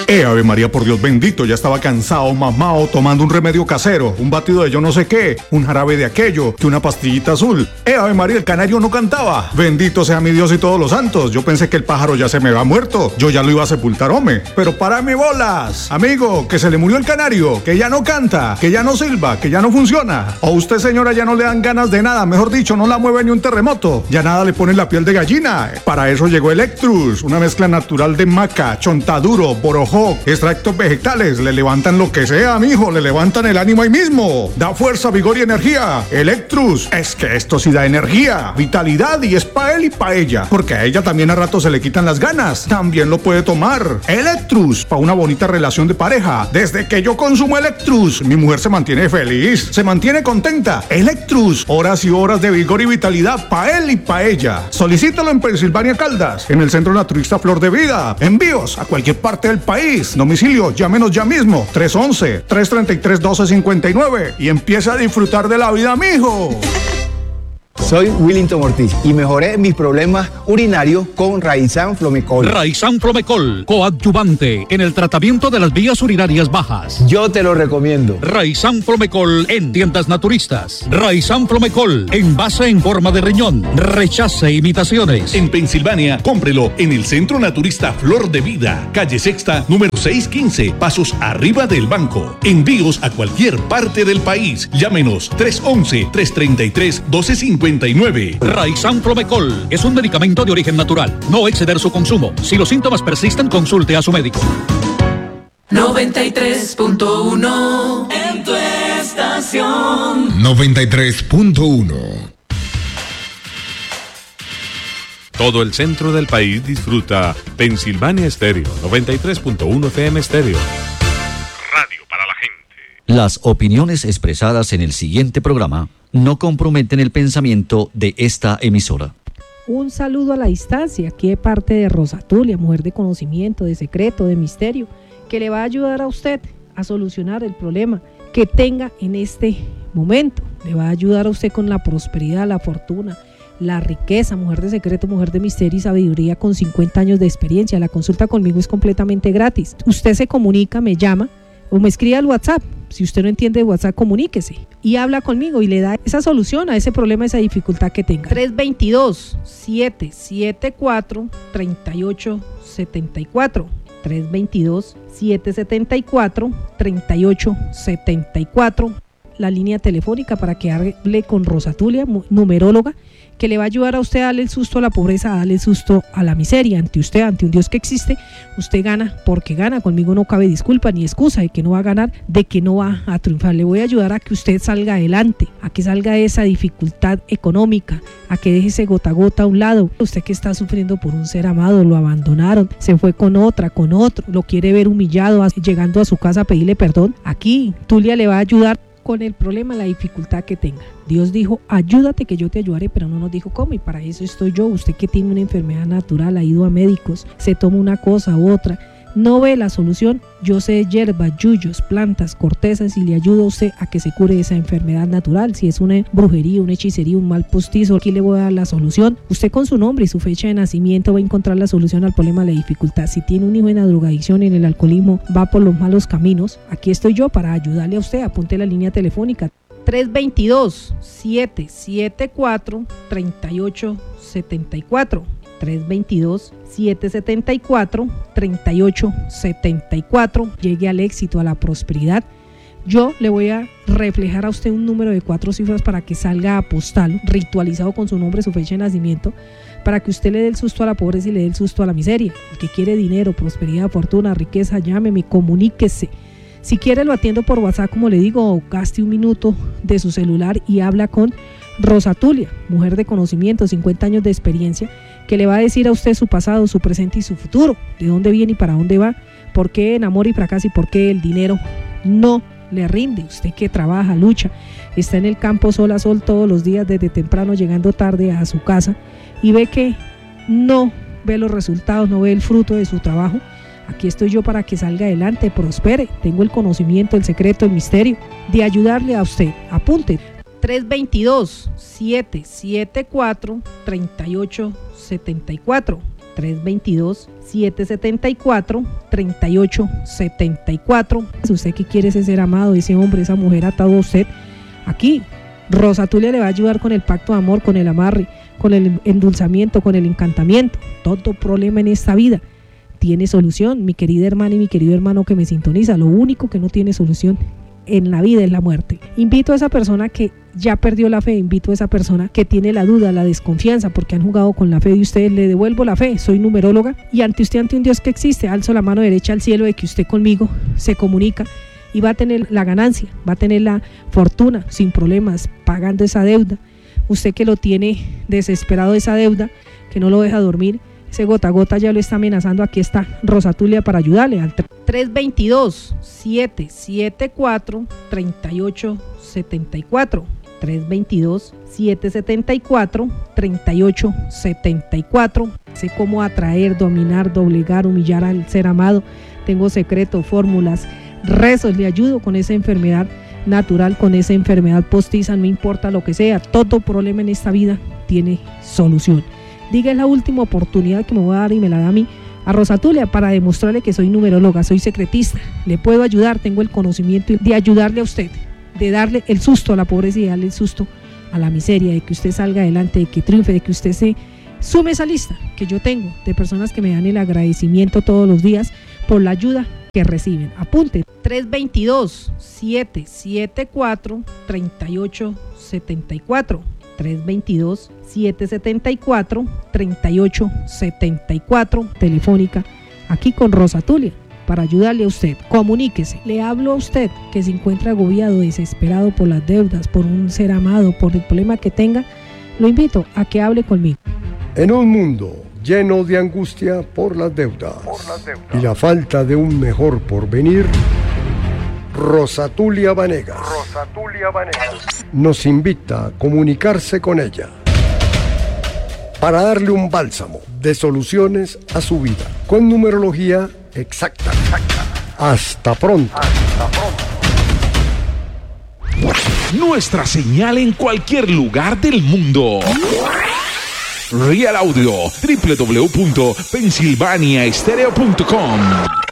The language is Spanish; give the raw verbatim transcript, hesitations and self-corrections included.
Eh, Ave María, por Dios bendito, ya estaba cansado, mamao, tomando un remedio casero, un batido de yo no sé qué, un jarabe de aquello, que una pastillita azul. Eh, Ave María, el canario no cantaba. Bendito sea mi Dios y todos los santos. Yo pensé que el pájaro ya se me había muerto. Yo ya lo iba a sepultar, hombre. Pero para mi bolas, amigo, que se le murió el canario, que ya no canta, que ya no silba, que ya no funciona. O usted, señora, ya no le dan ganas de nada, mejor dicho, no la mueve ni un terremoto. Ya nada le pone la piel de gallina. Para eso llegó Electrus, una mezcla natural de maca, chontaduro, borojó, extractos vegetales, le levantan lo que sea, mijo, le levantan el ánimo ahí mismo. Da fuerza, vigor y energía. Electrus, es que esto sí da energía, vitalidad y es pa' él y pa' ella. Porque a ella también a rato se le quitan las ganas. También lo puede tomar. Electrus, pa' una bonita relación de pareja. Desde que yo consumo Electrus, mi mujer se mantiene feliz, se mantiene contenta. Electrus, horas y horas de vigor y vitalidad pa' él y pa' ella. Solicítalo en Pensilvania Caldas, en el Centro Naturista Flor de Vida. Envíos a cualquier parte del país. Domicilio, llámenos ya mismo, tres once, tres treinta y tres, doce cincuenta y nueve y empieza a disfrutar de la vida, mijo. Soy Willington Ortiz y mejoré mis problemas urinarios con Raizan Flomecol. Raizan Flomecol, coadyuvante en el tratamiento de las vías urinarias bajas. Yo te lo recomiendo. Raizan Flomecol en tiendas naturistas. Raizan Flomecol, envase en forma de riñón. Rechace imitaciones. En Pensilvania, cómprelo en el Centro Naturista Flor de Vida, calle Sexta, número seiscientos quince, pasos arriba del banco. Envíos a cualquier parte del país. Llámenos tres once, tres treinta y tres, doce cincuenta y nueve. Raizan Flomecol es un medicamento de origen natural. No exceder su consumo. Si los síntomas persisten, consulte a su médico. noventa y tres punto uno en tu estación. noventa y tres punto uno. Todo el centro del país disfruta Pensilvania Estéreo, noventa y tres punto uno F M Estéreo. Radio para la gente. Las opiniones expresadas en el siguiente programa no comprometen el pensamiento de esta emisora. Un saludo a la distancia, aquí de parte de Rosa Tulia, mujer de conocimiento, de secreto, de misterio, que le va a ayudar a usted a solucionar el problema que tenga en este momento. Le va a ayudar a usted con la prosperidad, la fortuna, la riqueza. Mujer de secreto, mujer de misterio y sabiduría con cincuenta años de experiencia. La consulta conmigo es completamente gratis. Usted se comunica, me llama o me escribe al WhatsApp. Si usted no entiende WhatsApp, comuníquese y habla conmigo y le da esa solución a ese problema, esa dificultad que tenga. tres dos dos, siete siete cuatro, tres ocho siete cuatro. tres dos dos, siete siete cuatro, tres ocho siete cuatro. La línea telefónica para que hable con Rosa Tulia, numeróloga, que le va a ayudar a usted a darle el susto a la pobreza, a darle el susto a la miseria. Ante usted, ante un Dios que existe, usted gana porque gana. Conmigo no cabe disculpa ni excusa de que no va a ganar, de que no va a triunfar. Le voy a ayudar a que usted salga adelante, a que salga de esa dificultad económica, a que deje ese gota a gota a un lado. Usted que está sufriendo por un ser amado, lo abandonaron, se fue con otra, con otro, lo quiere ver humillado, llegando a su casa a pedirle perdón. Aquí Tulia le va a ayudar con el problema, la dificultad que tenga. Dios dijo, ayúdate que yo te ayudaré, pero no nos dijo cómo, y para eso estoy yo. Usted que tiene una enfermedad natural, ha ido a médicos, se toma una cosa u otra, no ve la solución. Yo sé de hierbas, yuyos, plantas, cortezas y le ayudo a usted a que se cure esa enfermedad natural. Si es una brujería, una hechicería, un mal postizo, aquí le voy a dar la solución. Usted con su nombre y su fecha de nacimiento va a encontrar la solución al problema de la dificultad. Si tiene un hijo en la drogadicción y en el alcoholismo, va por los malos caminos, aquí estoy yo para ayudarle a usted. Apunte la línea telefónica tres dos dos, siete siete cuatro, tres ocho siete cuatro. tres dos dos, siete siete cuatro, tres ocho siete cuatro. Llegue al éxito, a la prosperidad. Yo le voy a reflejar a usted un número de cuatro cifras para que salga a postal, ritualizado con su nombre, su fecha de nacimiento, para que usted le dé el susto a la pobreza y le dé el susto a la miseria. El que quiere dinero, prosperidad, fortuna, riqueza, llámeme, comuníquese. Si quiere lo atiendo por WhatsApp, como le digo, o gaste un minuto de su celular y habla con Rosa Tulia, mujer de conocimiento, cincuenta años de experiencia, que le va a decir a usted su pasado, su presente y su futuro, de dónde viene y para dónde va, por qué enamora y fracasa y por qué el dinero no le rinde. Usted que trabaja, lucha, está en el campo sol a sol todos los días desde temprano, llegando tarde a su casa y ve que no ve los resultados, no ve el fruto de su trabajo. Aquí estoy yo para que salga adelante, prospere. Tengo el conocimiento, el secreto, el misterio de ayudarle a usted. Apunte. tres dos dos, siete siete cuatro, tres ocho siete cuatro. tres dos dos, siete siete cuatro, tres ocho siete cuatro. Si usted que quiere ese ser amado, ese hombre, esa mujer atado a usted, aquí Rosa Tulia le va a ayudar con el pacto de amor, con el amarre, con el endulzamiento, con el encantamiento. Todo problema en esta vida tiene solución, mi querida hermana y mi querido hermano que me sintoniza. Lo único que no tiene solución en la vida es la muerte. Invito a esa persona que ya perdió la fe, invito a esa persona que tiene la duda, la desconfianza, porque han jugado con la fe de ustedes. Le devuelvo la fe, soy numeróloga y ante usted, ante un Dios que existe, alzo la mano derecha al cielo de que usted conmigo se comunica y va a tener la ganancia, va a tener la fortuna sin problemas, pagando esa deuda. Usted que lo tiene desesperado esa deuda, que no lo deja dormir, ese gota a gota ya lo está amenazando. Aquí está Rosa Tulia para ayudarle al tres dos dos, siete siete cuatro, tres ocho siete cuatro. tres dos dos, siete siete cuatro, tres ocho siete cuatro. Sé cómo atraer, dominar, doblegar, humillar al ser amado. Tengo secretos, fórmulas, rezos, le ayudo con esa enfermedad natural, con esa enfermedad postiza, no importa lo que sea, todo problema en esta vida tiene solución. Diga, es la última oportunidad que me voy a dar y me la da a mí, a Rosa Tulia, para demostrarle que soy numeróloga, soy secretista, le puedo ayudar, tengo el conocimiento de ayudarle a usted, de darle el susto a la pobreza y darle el susto a la miseria, de que usted salga adelante, de que triunfe, de que usted se sume esa lista que yo tengo de personas que me dan el agradecimiento todos los días por la ayuda que reciben. Apunte, tres dos dos, siete siete cuatro, tres ocho siete cuatro. tres dos dos, siete siete cuatro, tres ocho siete cuatro, telefónica, aquí con Rosa Tulia, para ayudarle a usted. Comuníquese. Le hablo a usted que se encuentra agobiado, desesperado por las deudas, por un ser amado, por el problema que tenga. Lo invito a que hable conmigo. En un mundo lleno de angustia por las deudas, por las deudas. y la falta de un mejor porvenir, Rosa Tulia Vanegas, Rosa Tulia Vanegas nos invita a comunicarse con ella para darle un bálsamo de soluciones a su vida, con numerología exacta. exacta. Hasta pronto. Hasta pronto. Nuestra señal en cualquier lugar del mundo. Real Audio, doble u doble u doble u punto pensilvania estéreo punto com.